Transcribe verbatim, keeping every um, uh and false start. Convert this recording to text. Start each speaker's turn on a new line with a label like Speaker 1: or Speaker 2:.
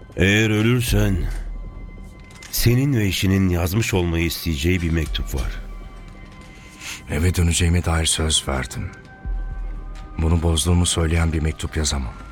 Speaker 1: Eğer ölürsen senin ve eşinin yazmış olmayı isteyeceği bir mektup var.
Speaker 2: Eve döneceğime dair söz verdim. Bunu bozduğumu söyleyen bir mektup yazamam.